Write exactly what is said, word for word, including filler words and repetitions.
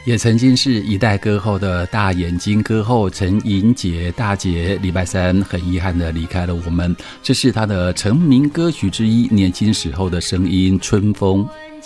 也曾经是一代歌后的大眼睛歌后陈莹洁大姐，礼拜三很遗憾的离开了我们。这是她的成名歌曲之一，年轻时候的声音《春风》。